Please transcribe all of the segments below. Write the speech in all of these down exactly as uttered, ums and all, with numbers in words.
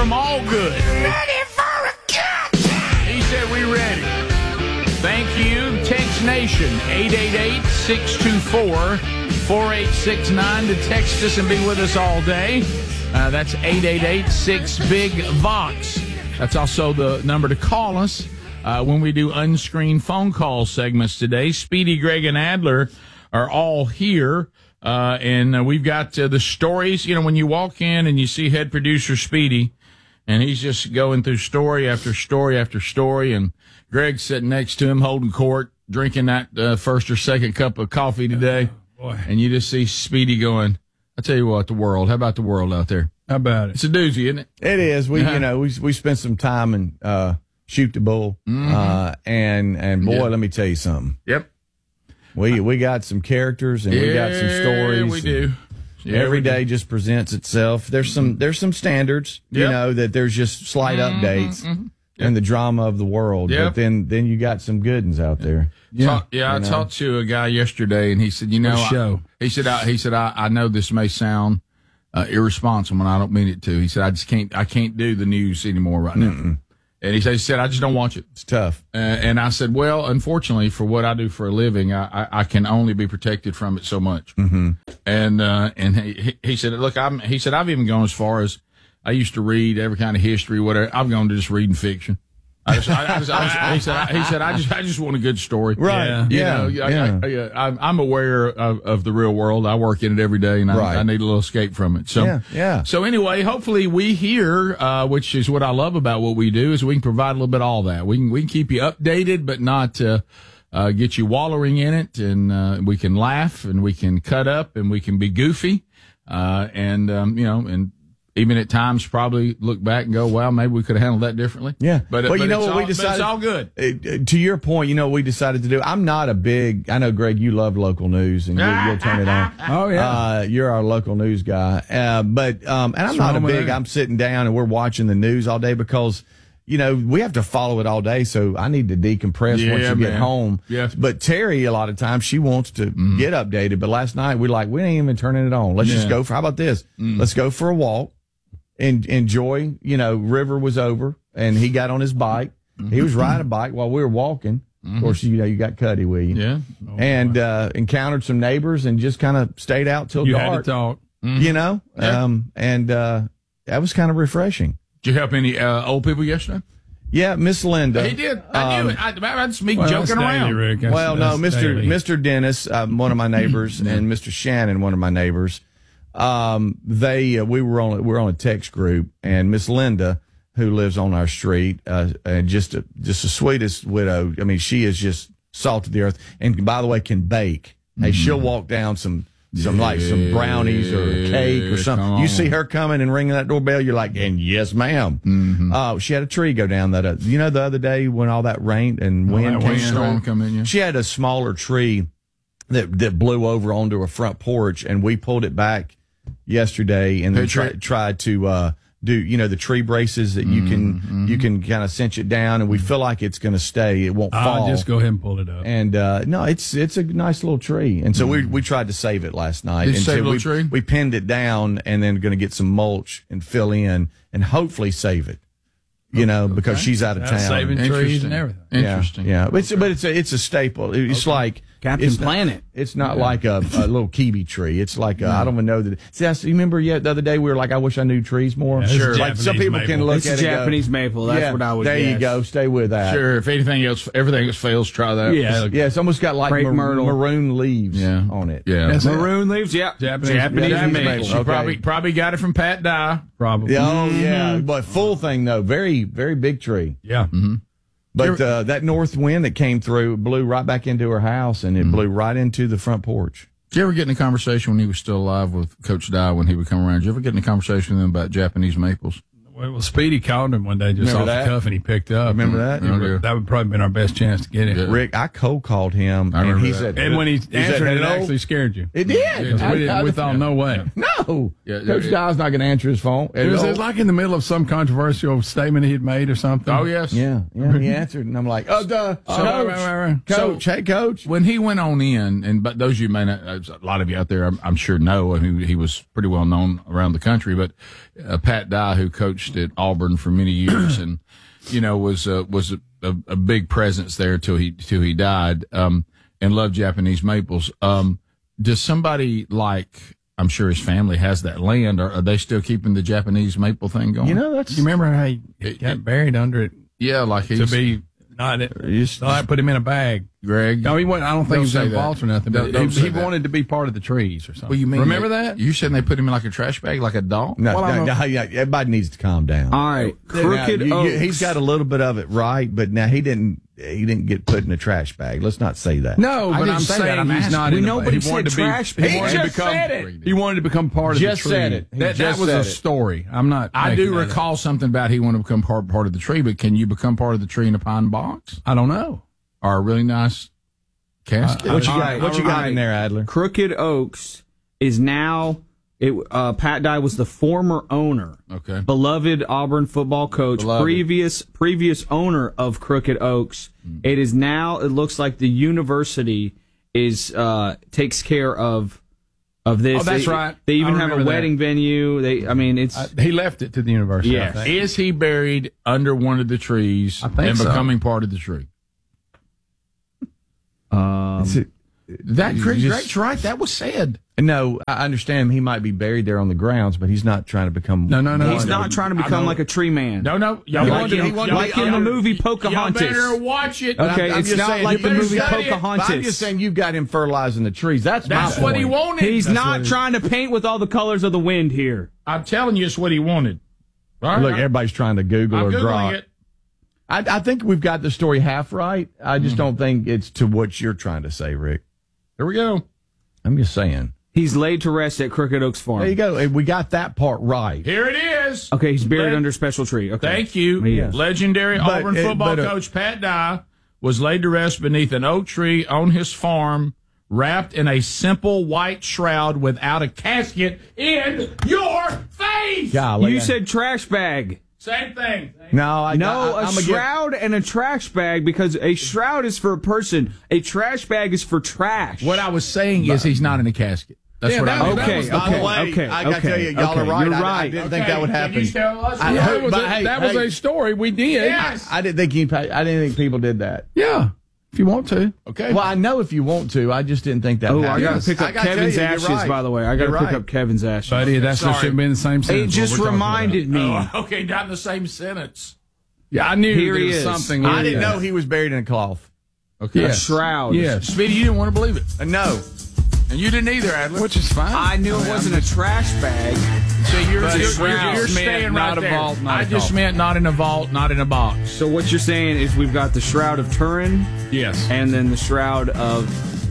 from Allgood. Ready for a good time. He said we ready. Thank you. Text Nation, eight eight eight, six two four, four eight six nine to text us and be with us all day. Uh, that's eight eight eight, six big Vox. That's also the number to call us uh, when we do unscreened phone call segments today. Speedy, Greg, and Adler are all here. Uh, and uh, we've got uh, the stories. You know, when you walk in and you see head producer Speedy, and he's just going through story after story after story, and Greg's sitting next to him holding court, drinking that uh, first or second cup of coffee today. Oh, boy. And you just see Speedy going, I tell you what, the world. How about the world out there? How about it? It's a doozy, isn't it? It is. We, Uh-huh. you know, we we spent some time and uh, shoot the bull, Mm-hmm. uh, and and boy, Yeah. let me tell you something. Yep. We we got some characters and we got some stories. we do. Yeah, Every we do. day just presents itself. There's some there's some standards, you Yep. know, that there's just slight Mm-hmm, updates and the drama of the world. Yep. But then then you got some good ones out there. Yeah, Talk, yeah. I You know? talked to a guy yesterday, and he said, "You know, What a I- show. he said, I, he said, I, I know this may sound uh, irresponsible, and I don't mean it to. He said, I just can't, I can't do the news anymore right now." Mm-mm. And he said, he said, I just don't watch it. It's tough. Uh, and I said, well, unfortunately, for what I do for a living, I, I, I can only be protected from it so much. Mm-hmm. And uh, and he, he said, look, I'm. He said, I've even gone as far as I used to read every kind of history, whatever. I've gone to just reading fiction. I just, I, I just, I just, he said, I, he said, I just, I just want a good story. Right. Yeah. You Yeah. know, yeah. I, I, I, I'm I'm aware of, of the real world. I work in it every day, and I, Right. I need a little escape from it. So, Yeah, yeah. So anyway, hopefully we here, uh, which is what I love about what we do, is we can provide a little bit of all that. We can we can keep you updated, but not uh, uh, get you wallowing in it, and uh, we can laugh, and we can cut up, and we can be goofy, uh, and um, you know, and even at times probably look back and go, wow, maybe we could have handled that differently. Yeah. But, Well, but you know it's what all, we but it's decided- all good. Uh, to your point, you know what we decided to do? I'm not a big, I know, Greg, you love local news and you'll, you'll turn it on. Oh, yeah. Uh, you're our local news guy. Uh, but, um, and I'm What's not a wrong with big, that? I'm sitting down and we're watching the news all day because, you know, we have to follow it all day. So I need to decompress Yeah, once you get man. home. Yes. But Terry, a lot of times she wants to get updated. But last night we're like, we ain't even turning it on. Let's just Yeah. go for, how about this? Let's go for a walk. And enjoy, you know, River was over and he got on his bike. He was riding a bike while we were walking. Of course, you know, you got Cuddy with you. Yeah. And uh, encountered some neighbors and just kind of stayed out till You had to dark. talk. You know, Yeah. um, and uh, that was kind of refreshing. Did you help any uh, old people yesterday? Yeah, Miss Linda. He did. I um, knew it. I, that's me Well, that's joking daily, around. Rick. That's- Well, no, that's Mister daily. Mister Dennis, um, one of my neighbors, and Mister Shannon, one of my neighbors. Um, they uh, we were on we were on a text group, and Miss Linda, who lives on our street, uh, and just a, just the sweetest widow. I mean, she is just salt of the earth, and by the way, can bake. Hey, she'll walk down some some like some brownies or a cake or Yeah, something. come You see on. her coming and ringing that doorbell, you're like, and yes, ma'am. Mm-hmm. Uh, she had a tree go down that. Uh, you know, the other day when all that rain and All wind that came windstorm through, come in, yeah. she had a smaller tree that that blew over onto a front porch, and we pulled it back yesterday and then Hey, try, Trey. tried to uh, do you know the tree braces that you can Mm-hmm. you can kind of cinch it down, and we feel like it's going to stay. It won't fall. I'll just go ahead and pull it up. And uh, no, it's it's a nice little tree, and so we we tried to save it last night. Mm. Did you and save so a little we, tree? We pinned it down, and then going to get some mulch and fill in, and hopefully save it. You know, because she's out of That's town. saving trees Interesting. and everything. Interesting. Yeah, yeah. But it's but it's a it's a staple. It's like Captain it's not- Planet. it's not like a, a little kiwi tree. It's like a, I don't even know that. See, I, you remember yet the other day we were like, I wish I knew trees more. Yeah, this is sure. Like some Japanese people can maple. look It's at a it. and go, Japanese maple. That's yeah, what I would There you guess. go. Stay with that. Sure. If anything else, everything else fails, try that. Yeah. Yeah, it's almost got like Crepe mar- myrtle. maroon leaves Yeah. on it. Yeah. That's it. Maroon leaves, yeah. Japanese- Japanese, Japanese maple. maple. She Okay. probably probably got it from Pat Dye. Probably. Yeah, oh yeah, but full thing though, very very big tree. Yeah. But uh, that north wind that came through blew right back into her house, and it blew right into the front porch. Did you ever get in a conversation when he was still alive with Coach Dye when he would come around? Did you ever get in a conversation with him about Japanese maples? Well, Speedy called him one day just Remember off that? the cuff, and he picked up. Remember that? And Oh, yeah. That would probably been our best chance to get him. Yeah. Rick, I cold called him, I and remember he that. said, And when he said, answered, it "Hello?" actually scared you. It did. Because we, I- I- we thought, no way. No, Yeah, Coach yeah. Dye's not going to answer his phone. It was, it Hello? was like in the middle of some controversial statement he had made or something. Oh, yes. Yeah, yeah, he answered, and I'm like, oh, duh, So- coach, right, right, right. coach, hey, coach. When he went on in, and but those of you may not, a lot of you out there, I'm, I'm sure know, I mean, he was pretty well known around the country, but uh, Pat Dye, who coached coached at Auburn for many years, and you know was uh, was a, a, a big presence there till he till he died. Um, and loved Japanese maples. Um, does somebody like? I'm sure his family has that land. Are, are they still keeping the Japanese maple thing going? You know, that's. You remember how he It- got it- buried under it Yeah, like to he's be not. Just- So I put him in a bag. Greg. No, he wasn't. I don't think Don't he was say involved that. or nothing. Don't- But don't he, say he that. wanted to be part of the trees or something. Well, you mean remember that? that? You said they put him in like a trash bag, like a dog. No, Well, I no, don't- no, yeah, everybody needs to calm down. All right, Now, Crooked you- you- Oaks. he's got a little bit of it right, but now he didn't. He didn't get put in a trash bag. Let's not say that. No, I but didn't I'm say that. saying I'm he's asking. not. We in the- nobody he wanted said to be- trash He bag. wanted He to just become. said it. He wanted to become part of Just the tree. said it. He That, that just was said a it. story. I'm not. I making do that up. recall something about he wanted to become part, part of the tree, but can you become part of the tree in a pine box I don't know. or a really nice casket? What you All got? right, what you all got right. in there, Adler? Crooked Oaks is now. It, uh, Pat Dye was the former owner, Okay. beloved Auburn football coach, Beloved. previous previous owner of Crooked Oaks. It is now. It looks like the university is uh, takes care of of this. Oh, that's They- right. They even I have a remember that. wedding venue. They, I mean, it's I, he left it to the university. Yes. I think. Is he buried under one of the trees I think and so. becoming part of the tree? um, It's a- That You Greg, just- Greg's right. That was said. No, I understand he might be buried there on the grounds, but he's not trying to become. No, no, no. he's no. not trying to I become know. like a tree man. No, no. Y'all He like wanted- him- he wanted- y'all- like in y'all- the movie Y'all Pocahontas. better watch it. Okay, I'm it's just not saying, like you the better movie study it, but Pocahontas. I'm just saying you've got him fertilizing the trees. That's, That's my what point. he wanted. He's That's not what it is. trying to paint with all the colors of the wind here. I'm telling you, it's what he wanted. All right. Look, everybody's trying to Google I'm or Googling draw. it. I, I think we've got the story half right. I Mm-hmm. just don't think it's to what you're trying to say, Rick. Here we go. I'm just saying. He's laid to rest at Crooked Oaks Farm. There you go. And we got that part right. Here it is. Okay, he's buried Let- under special tree. Okay. Thank you. Yes. Legendary But Auburn it- football but, uh, coach Pat Dye was laid to rest beneath an oak tree on his farm, wrapped in a simple white shroud without a casket in your face. Golly. You said trash bag. Same thing. no, I, No, I, a I'm against- shroud and a trash bag because a shroud is for a person. A trash bag is for trash. What I was saying is he's not in a casket. That's Yeah, what that- I mean. that Okay, was By okay, the way, okay, I gotta okay, tell you, y'all okay, are right. you're I, I right. didn't Okay, think that would can happen. you tell us I- why? That was, but a, hey, that was hey, a story. We did. Yes. I didn't think you. I didn't think people did that. Yeah. If you want to. Okay. Well, I know if you want to. I just didn't think that. Oh, I happened. got to Yes. pick I up gotta tell Kevin's you, you're ashes, right. by the way. I got to You're pick right. up Kevin's ashes. Buddy, that's Sorry. what should be in the same It sentence. just what we're talking about. reminded me. Oh, okay, not in the same sentence. Yeah, I knew Here there he was is. something. I in didn't that. know he was buried in a cloth. Okay. A Yes. shroud. Yes. Speedy, you didn't want to believe it. Uh, no. And you didn't either, Adler. Which is fine. I knew it wasn't a trash bag. So you're, But you're, shroud you're, you're meant staying not right a there. vault, not I a just coffin. meant not in a vault, not in a box. So what you're saying is we've got the Shroud of Turin Yes. and then the Shroud of...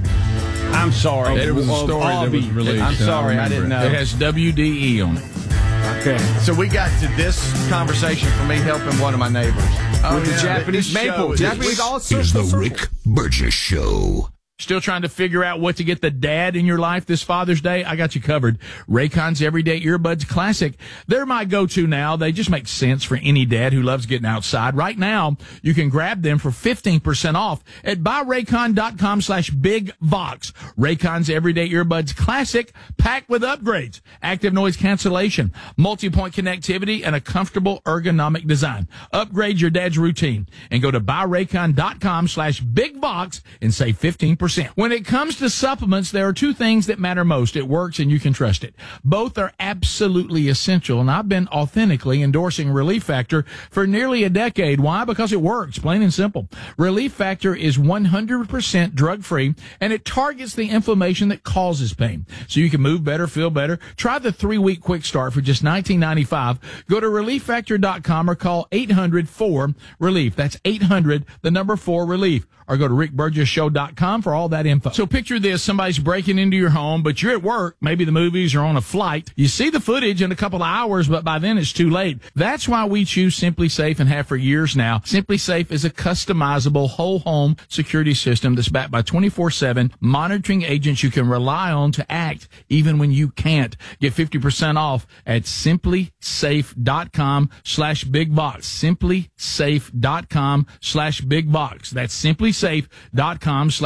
I'm sorry. It was a of story that was Albee. released. I'm and sorry, I remember didn't it. know. It has W D E on it. Okay. So we got to this conversation for me helping one of my neighbors With the yeah, Japanese this show maple. is- Japanese all Here's the Rick Burgess Show. Still trying to figure out what to get the dad in your life this Father's Day? I got you covered. Raycon's Everyday Earbuds Classic. They're my go-to now. They just make sense for any dad who loves getting outside. Right now, you can grab them for fifteen percent off at buyraycon.com slash big vox. Raycon's Everyday Earbuds Classic, packed with upgrades, active noise cancellation, multi-point connectivity, and a comfortable ergonomic design. Upgrade your dad's routine and go to buyraycon.com slash big vox and save fifteen percent. When it comes to supplements, there are two things that matter most. It works and you can trust it. Both are absolutely essential, and I've been authentically endorsing Relief Factor for nearly a decade. Why? Because it works, plain and simple. Relief Factor is one hundred percent drug-free, and it targets the inflammation that causes pain. So you can move better, feel better. Try the three-week quick start for just nineteen ninety-five. Go to relief factor dot com or call eight hundred four relief. That's eight hundred, the number four relief. Or go to rick burgess show dot com for all that info. So picture this, somebody's breaking into your home, but you're at work, maybe the movies or on a flight. You see the footage in a couple of hours, but by then it's too late. That's why we choose Simply Safe and have for years now. Simply Safe is a customizable whole home security system that's backed by twenty-four seven monitoring agents you can rely on to act even when you can't. Get fifty percent off at simply safe dot com slash big box. simply safe dot com slash big box. That's simply safe dot com slash big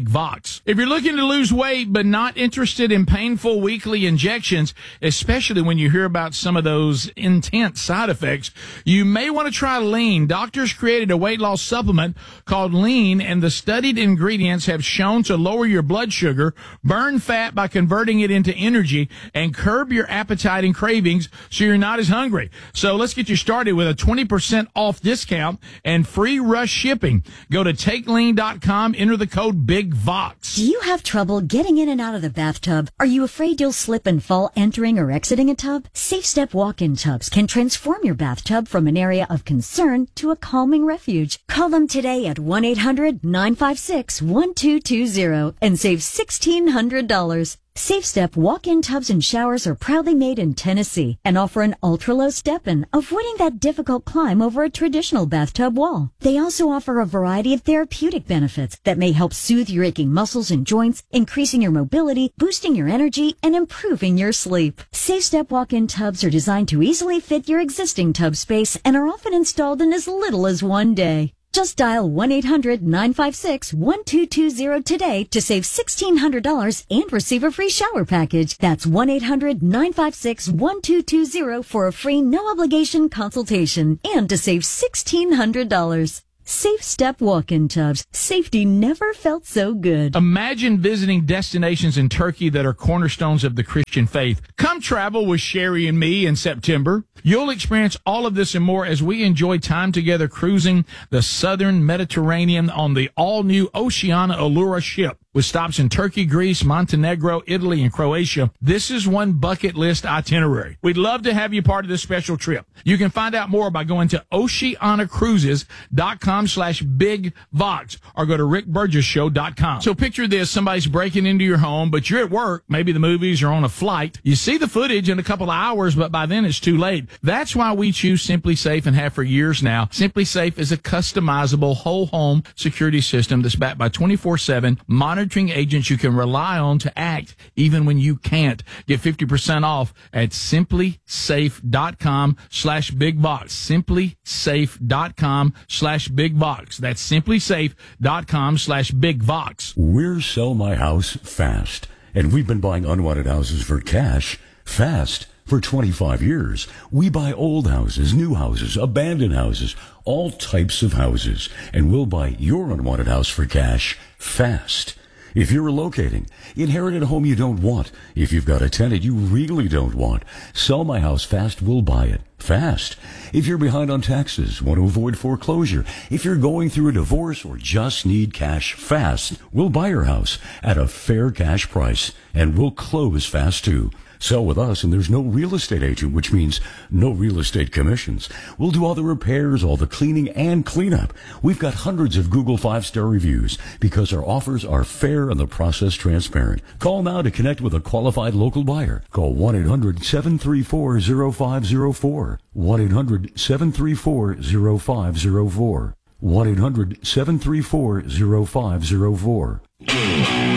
Big Vox. If you're looking to lose weight but not interested in painful weekly injections, especially when you hear about some of those intense side effects, you may want to try Lean. Doctors created a weight loss supplement called Lean, and the studied ingredients have shown to lower your blood sugar, burn fat by converting it into energy, and curb your appetite and cravings so you're not as hungry. So let's get you started with a twenty percent off discount and free rush shipping. Go to take lean dot com, enter the code BIGVOX. Do you have trouble getting in and out of the bathtub? Are you afraid you'll slip and fall entering or exiting a tub? Safe Step walk-in tubs can transform your bathtub from an area of concern to a calming refuge. Call them today at one eight hundred nine five six one two two zero and save sixteen hundred dollars. Safe Step walk-in tubs and showers are proudly made in Tennessee and offer an ultra-low step-in, avoiding that difficult climb over a traditional bathtub wall. They also offer a variety of therapeutic benefits that may help soothe your aching muscles and joints, increasing your mobility, boosting your energy, and improving your sleep. Safe Step walk-in tubs are designed to easily fit your existing tub space and are often installed in as little as one day. Just dial one eight hundred nine five six one two two zero today to save sixteen hundred dollars and receive a free shower package. That's one eight hundred nine five six one two two zero for a free no-obligation consultation and to save sixteen hundred dollars. Safe Step walk-in tubs. Safety never felt so good. Imagine visiting destinations in Turkey that are cornerstones of the Christian faith. Come travel with Sherry and me in September. You'll experience all of this and more as we enjoy time together cruising the southern Mediterranean on the all-new Oceania Allura ship. With stops in Turkey, Greece, Montenegro, Italy, and Croatia, this is one bucket list itinerary. We'd love to have you part of this special trip. You can find out more by going to oceana cruises dot com slash big vox or go to rick burgess show dot com. So picture this, somebody's breaking into your home, but you're at work, maybe the movies are on a flight. You see the footage in a couple of hours, but by then it's too late. That's why we choose Simply Safe and have for years now. Simply Safe is a customizable whole home security system that's backed by twenty-four seven monitoring agents you can rely on to act even when you can't. Get fifty percent off at simply safe dot com slash big vox. simply safe dot com slash big vox. That's simply safe dot com slash big vox. We're Sell My House Fast, and we've been buying unwanted houses for cash fast for twenty-five years. We buy old houses, new houses, abandoned houses, all types of houses, and we'll buy your unwanted house for cash fast. If you're relocating, inherit a home you don't want. If you've got a tenant you really don't want, Sell My House Fast will buy it fast. If you're behind on taxes, want to avoid foreclosure, if you're going through a divorce or just need cash fast, we'll buy your house at a fair cash price and we'll close fast too. Sell with us, and there's no real estate agent, which means no real estate commissions. We'll do all the repairs, all the cleaning, and cleanup. We've got hundreds of Google five-star reviews because our offers are fair and the process transparent. Call now to connect with a qualified local buyer. Call one eight hundred seven three four zero five zero four. one eight hundred seven three four zero five zero four. one eight hundred seven three four zero five zero four.